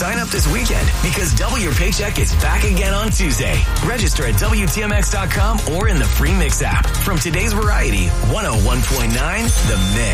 Sign up this weekend because Double Your Paycheck is back again on Tuesday. Register at WTMX.com or in the free Mix app. From today's variety, 101.9 The Mix.